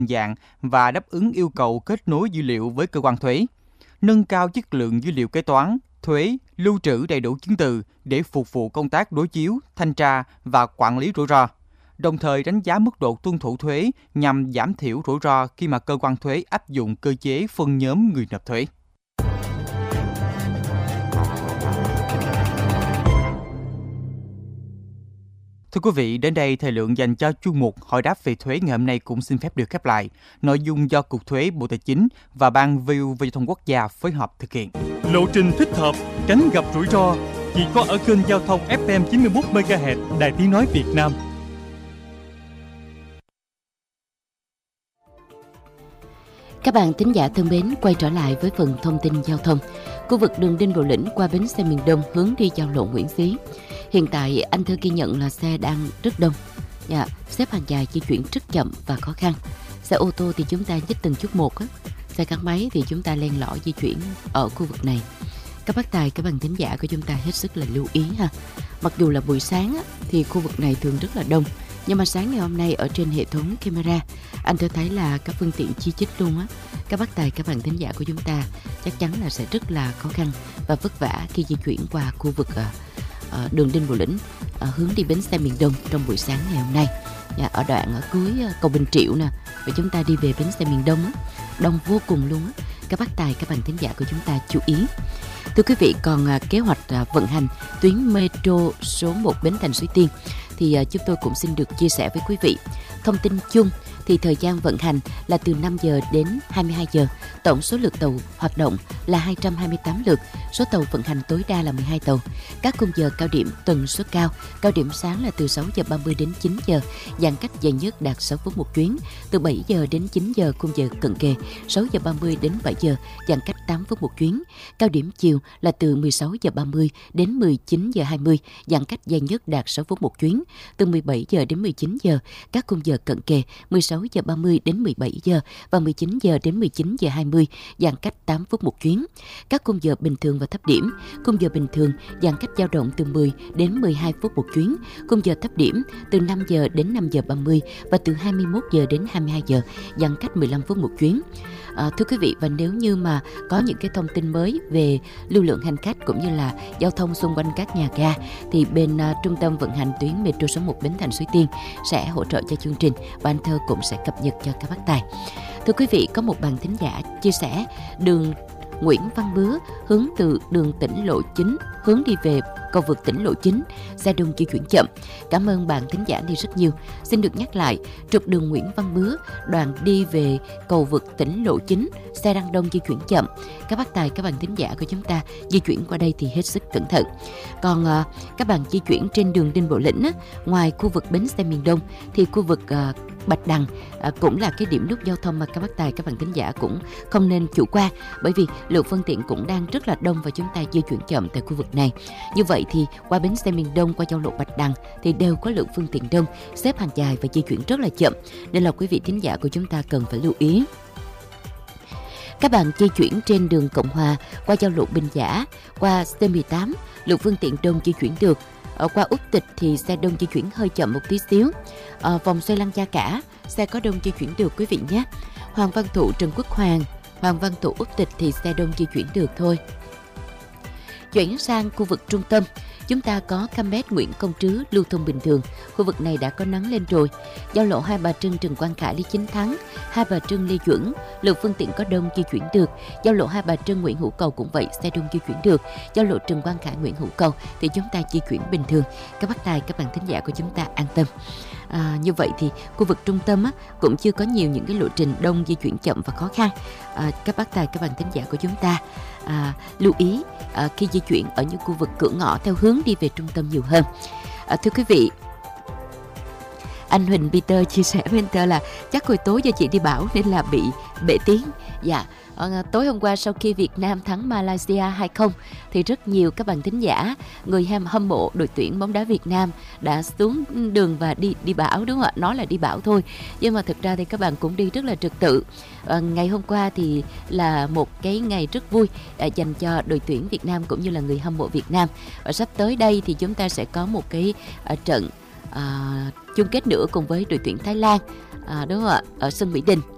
dạng và đáp ứng yêu cầu kết nối dữ liệu với cơ quan thuế, nâng cao chất lượng dữ liệu kế toán, thuế, lưu trữ đầy đủ chứng từ để phục vụ công tác đối chiếu, thanh tra và quản lý rủi ro, đồng thời đánh giá mức độ tuân thủ thuế nhằm giảm thiểu rủi ro khi mà cơ quan thuế áp dụng cơ chế phân nhóm người nộp thuế. Thưa quý vị, đến đây thời lượng dành cho chuyên mục Hỏi đáp về thuế ngày hôm nay cũng xin phép được khép lại. Nội dung do Cục Thuế Bộ Tài chính và Ban VUV Giao thông Quốc gia phối hợp thực hiện. Lộ trình thích hợp, tránh gặp rủi ro, chỉ có ở kênh giao thông FM 91 MHz Đài Tiếng nói Việt Nam. Các bạn thính giả thân mến, quay trở lại với phần thông tin giao thông. Khu vực đường Đinh Bộ Lĩnh qua bến xe miền Đông hướng đi giao lộ Nguyễn Xí. Hiện tại anh Thơ ghi nhận là xe đang rất đông, xếp hàng dài di chuyển rất chậm và khó khăn. Xe ô tô thì chúng ta nhích từng chút một, xe gắn máy thì chúng ta len lỏi di chuyển ở khu vực này. Các bác tài, các bạn thính giả của chúng ta hết sức là lưu ý ha. Mặc dù là buổi sáng thì khu vực này thường rất là đông, nhưng mà sáng ngày hôm nay ở trên hệ thống camera, anh Thơ thấy là các phương tiện chi chít luôn á. Các bác tài, các bạn thính giả của chúng ta chắc chắn là sẽ rất là khó khăn và vất vả khi di chuyển qua khu vực đường Đinh Bộ Lĩnh hướng đi bến xe miền Đông trong buổi sáng ngày hôm nay. Ở đoạn ở cuối cầu Bình Triệu nè, và chúng ta đi về bến xe miền Đông đông vô cùng luôn á. Các bác tài, các bạn thính giả của chúng ta chú ý. Thưa quý vị, còn kế hoạch vận hành tuyến metro số 1 Bến Thành Suối Tiên thì chúng tôi cũng xin được chia sẻ với quý vị. Thông tin chung thì thời gian vận hành là từ 5 giờ đến 22 giờ. Tổng số lượt tàu hoạt động là 228 lượt, số tàu vận hành tối đa là 12 tàu. Các khung giờ cao điểm tần suất cao, cao điểm sáng là từ 6 giờ 30 đến 9 giờ, giãn cách dài nhất đạt 6 phút một chuyến, từ 7 giờ đến 9 giờ khung giờ cận kề, 6 giờ 30 đến 7 giờ, giãn cách 8 phút một chuyến. Cao điểm chiều là từ 16 giờ 30 đến 19 giờ 20, giãn cách dài nhất đạt 6 phút một chuyến, từ 17 giờ đến 19 giờ, các khung giờ cận kề 16 giờ 30 đến 17 giờ và 19 giờ đến 19 giờ 20, giãn cách 8 phút một chuyến. Các khung giờ bình thường và thấp điểm, khung giờ bình thường giãn cách dao động từ 10 đến 12 phút một chuyến, khung giờ thấp điểm từ 5 giờ đến 5 giờ 30 và từ 21 giờ đến 22 giờ, giãn cách 15 phút một chuyến. Thưa quý vị, và nếu như mà có những cái thông tin mới về lưu lượng hành khách cũng như là giao thông xung quanh các nhà ga thì bên trung tâm vận hành tuyến metro số 1 Bến Thành Suối Tiên sẽ hỗ trợ cho chương trình và anh Thơ cũng sẽ cập nhật cho các bác tài. Thưa quý vị, có một bạn thính giả chia sẻ đường Nguyễn Văn Bứa hướng từ đường tỉnh lộ 9 hướng đi về cầu vượt tỉnh lộ 9, xe đông di chuyển chậm. Cảm ơn bạn thính giả này rất nhiều. Xin được nhắc lại, trục đường Nguyễn Văn Bứa, đoạn đi về cầu vượt tỉnh lộ 9, xe đang đông di chuyển chậm. Các bác tài, các bạn thính giả của chúng ta di chuyển qua đây thì hết sức cẩn thận. Còn các bạn di chuyển trên đường Đinh Bộ Lĩnh, ngoài khu vực bến xe miền Đông thì khu vực Bạch Đằng cũng là cái điểm nút giao thông mà các bác tài, các bạn thính giả cũng không nên chủ quan, bởi vì lượng phương tiện cũng đang rất là đông và chúng ta di chuyển chậm tại khu vực này. Như vậy thì qua bến xe miền Đông, qua giao lộ Bạch Đằng thì đều có lượng phương tiện đông, xếp hàng dài và di chuyển rất là chậm, nên là quý vị thính giả của chúng ta cần phải lưu ý. Các bạn di chuyển trên đường Cộng Hòa, qua giao lộ Bình Giả, qua C18, lượng phương tiện đông di chuyển được. Ở qua Út Tịch thì xe đông di chuyển hơi chậm một tí xíu. Vòng xoay Lăng Cha Cả, xe có đông di chuyển được quý vị nhé. Hoàng Văn Thụ, Trần Quốc Hoàng, Hoàng Văn Thụ, Út Tịch thì xe đông di chuyển được thôi. Chuyển sang khu vực trung tâm, chúng ta có Camet Nguyễn Công Trứ lưu thông bình thường. Khu vực này đã có nắng lên rồi. Giao lộ Hai Bà Trưng, Trần Quang Khải, Lý Chính Thắng, Hai Bà Trưng, Lê Duẩn, lượng phương tiện có đông di chuyển được. Giao lộ Hai Bà Trưng, Nguyễn Hữu Cầu cũng vậy, xe đông di chuyển được. Giao lộ Trần Quang Khải, Nguyễn Hữu Cầu thì chúng ta di chuyển bình thường. Các bác tài, các bạn thính giả của chúng ta an tâm. Như vậy thì khu vực trung tâm cũng chưa có nhiều những cái lộ trình đông di chuyển chậm và khó khăn. Các bác tài, các bạn thính giả của chúng ta lưu ý khi di chuyển ở những khu vực cửa ngõ theo hướng đi về trung tâm nhiều hơn. Thưa quý vị, anh Huỳnh Peter chia sẻ với anh Tơ là chắc hồi tối giờ chị đi bão nên là bị bể tiếng. Dạ, tối hôm qua sau khi Việt Nam thắng Malaysia 2-0 thì rất nhiều các bạn thính giả, người hâm mộ đội tuyển bóng đá Việt Nam đã xuống đường và đi bão, đúng không ạ? Nói là đi bão thôi, nhưng mà thực ra thì các bạn cũng đi rất là trật tự. Ngày hôm qua thì là một cái ngày rất vui dành cho đội tuyển Việt Nam cũng như là người hâm mộ Việt Nam. Và sắp tới đây thì chúng ta sẽ có một cái trận chung kết nữa cùng với đội tuyển Thái Lan, đúng không ạ, ở sân Mỹ Đình.